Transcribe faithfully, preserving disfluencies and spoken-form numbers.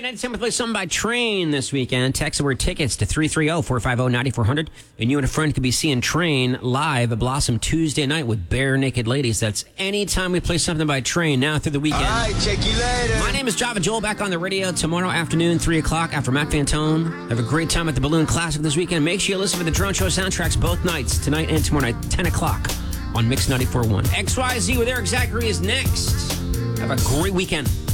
weekend. Anytime we play something by Train this weekend, text the word tickets to three three zero, four five zero, nine four zero zero. And you and a friend could be seeing Train live at Blossom Tuesday night with Bare Naked Ladies. That's anytime we play something by Train now through the weekend. All right, check you later. My name is Java Joel, back on the radio tomorrow afternoon, three o'clock after Matt Fantone. Have a great time at the Balloon Classic this weekend. Make sure you listen for the Drone Show soundtracks both nights, tonight and tomorrow night, ten o'clock on Mix ninety-four point one. X Y Z with Eric Zachary is next. Have a great weekend.